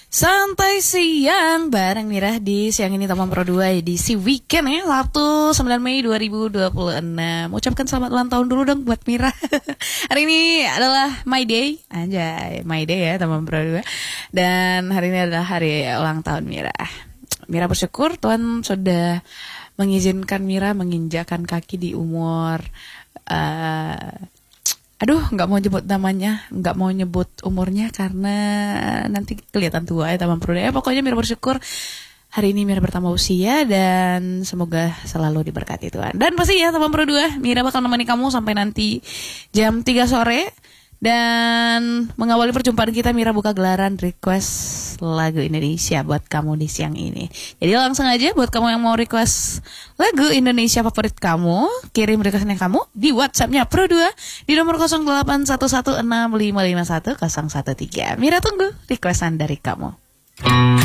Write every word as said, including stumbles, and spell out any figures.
Santai siang bareng Mira di siang ini Taman Pro dua edisi weekend ya, Sabtu sembilan Mei dua ribu dua puluh enam. Ucapkan selamat ulang tahun dulu dong buat Mira. Hari ini adalah my day, anjay, my day ya Taman Pro dua. Dan hari ini adalah hari ulang tahun Mira. Mira bersyukur Tuhan sudah mengizinkan Mira menginjakan kaki di umur uh, Aduh, nggak mau nyebut namanya, nggak mau nyebut umurnya karena nanti kelihatan tua ya Taman Pro. Ya, pokoknya Mira bersyukur hari ini Mira bertambah usia dan semoga selalu diberkati Tuhan. Dan pasti ya Taman Pro dua, Mira bakal nemani kamu sampai nanti jam tiga sore. Dan mengawali perjumpaan kita, Mira buka gelaran request lagu Indonesia buat kamu di siang ini. Jadi langsung aja buat kamu yang mau request lagu Indonesia favorit kamu, kirim requestnya kamu di WhatsAppnya Pro dua di nomor nol delapan satu satu enam lima lima satu nol satu tiga. Mira tunggu requestan dari kamu.